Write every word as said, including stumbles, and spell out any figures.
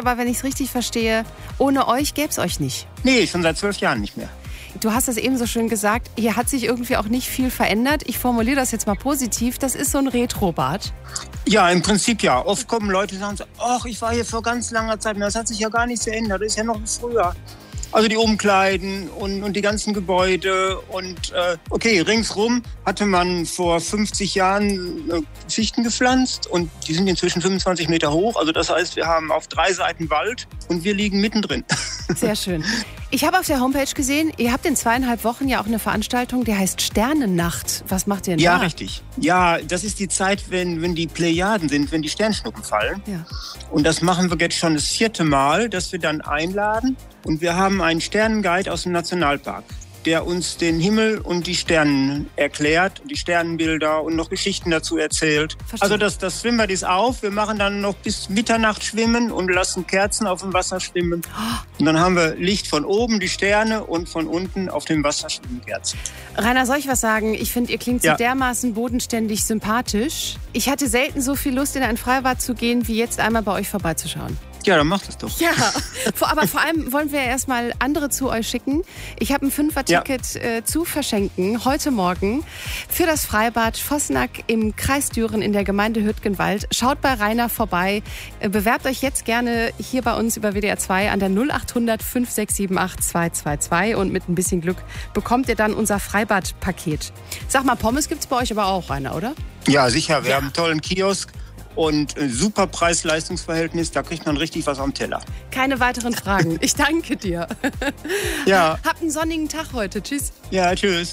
aber, wenn ich es richtig verstehe, ohne euch gäbe es euch nicht. Nee, schon seit zwölf Jahren nicht mehr. Du hast das eben so schön gesagt, hier hat sich irgendwie auch nicht viel verändert. Ich formuliere das jetzt mal positiv, das ist so ein Retro-Bad. Ja, im Prinzip ja. Oft kommen Leute und sagen so, ach, ich war hier vor ganz langer Zeit, das hat sich ja gar nichts geändert, das ist ja noch wie früher. Also die Umkleiden und, und die ganzen Gebäude und äh, okay, ringsrum hatte man vor fünfzig Jahren äh, Fichten gepflanzt und die sind inzwischen fünfundzwanzig Meter hoch. Also das heißt, wir haben auf drei Seiten Wald und wir liegen mittendrin. Sehr schön. Ich habe auf der Homepage gesehen, ihr habt in zweieinhalb Wochen ja auch eine Veranstaltung, die heißt Sternennacht. Was macht ihr denn Ja, da? richtig. Ja, das ist die Zeit, wenn, wenn die Plejaden sind, wenn die Sternschnuppen fallen. Ja. Und das machen wir jetzt schon das vierte Mal, dass wir dann einladen. Und wir haben einen Sternenguide aus dem Nationalpark, der uns den Himmel und die Sterne erklärt, die Sternenbilder und noch Geschichten dazu erzählt. Verstehe. Also das, das Schwimmbad ist auf. Wir machen dann noch bis Mitternacht schwimmen und lassen Kerzen auf dem Wasser schwimmen. Und dann haben wir Licht von oben, die Sterne, und von unten auf dem Wasser schwimmen Kerzen. Rainer, soll ich was sagen? Ich finde, ihr klingt Ja. so dermaßen bodenständig sympathisch. Ich hatte selten so viel Lust, in ein Freibad zu gehen, wie jetzt einmal bei euch vorbeizuschauen. Ja, dann macht es doch. Ja, vor- aber vor allem wollen wir ja erstmal andere zu euch schicken. Ich habe ein Fünfer-Ticket äh, zu verschenken, heute Morgen, für das Freibad Vossenack im Kreis Düren in der Gemeinde Hüttgenwald. Schaut bei Rainer vorbei. Äh, bewerbt euch jetzt gerne hier bei uns über W D R zwei an der null acht hundert fünf sechs sieben acht zwei zwei zwei und mit ein bisschen Glück bekommt ihr dann unser Freibad-Paket. Sag mal, Pommes gibt's bei euch aber auch, Rainer, oder? Ja, sicher. Wir Ja. haben einen tollen Kiosk und ein super Preis-Leistungs-Verhältnis. Da kriegt man richtig was am Teller. Keine weiteren Fragen. Ich danke dir. Ja, Habt einen sonnigen Tag heute. Tschüss. ja, tschüss.